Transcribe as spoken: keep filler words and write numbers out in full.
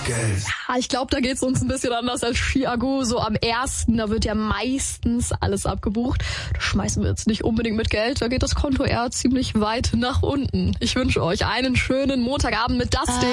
Geld. Ja, ich glaube, da geht's uns ein bisschen anders als Chiago. So am ersten, da wird ja meistens alles abgebucht. Das schmeißen wir jetzt nicht unbedingt mit Geld. Da geht das Konto eher ziemlich weit nach unten. Ich wünsche euch einen schönen Montagabend mit Dustin.